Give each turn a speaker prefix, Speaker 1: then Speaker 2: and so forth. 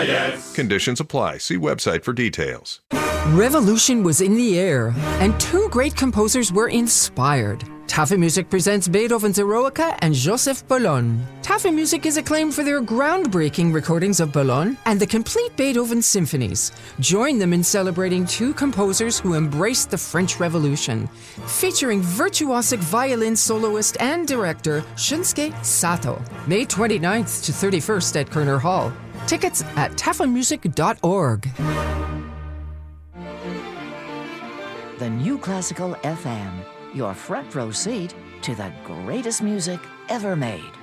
Speaker 1: yes. Conditions apply. See website for details.
Speaker 2: Revolution was in the air, and two great composers were inspired. Taffy Music presents Beethoven's Eroica and Joseph Boulogne. Taffy Music is acclaimed for their groundbreaking recordings of Boulogne and the complete Beethoven symphonies. Join them in celebrating two composers who embraced the French Revolution. Featuring virtuosic violin soloist and director Shunsuke Sato. May 29th to 31st at Kerner Hall. Tickets at tafamusic.org.
Speaker 3: The New Classical FM, your front row seat to the greatest music ever made.